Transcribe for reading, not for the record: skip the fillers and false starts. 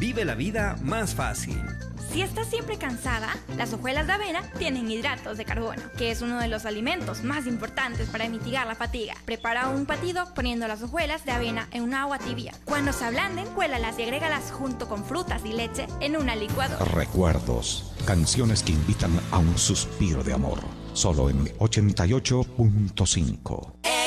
Vive la vida más fácil. Si estás siempre cansada, las hojuelas de avena tienen hidratos de carbono, que es uno de los alimentos más importantes para mitigar la fatiga. Prepara un batido poniendo las hojuelas de avena en un agua tibia. Cuando se ablanden, cuélalas y agrégalas junto con frutas y leche en una licuadora. Recuerdos, canciones que invitan a un suspiro de amor. Solo en 88.5.